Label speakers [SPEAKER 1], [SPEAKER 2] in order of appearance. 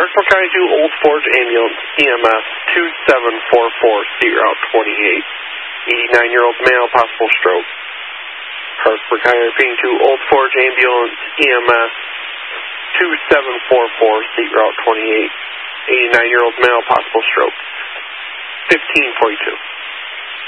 [SPEAKER 1] Clarksville County 2, Old Forge Ambulance, EMS 2744, State Route 28. 89-year-old male, possible stroke. Clarksville County 2, Old Forge Ambulance, EMS 2744, State Route 28. 89-year-old male, possible stroke. 1542.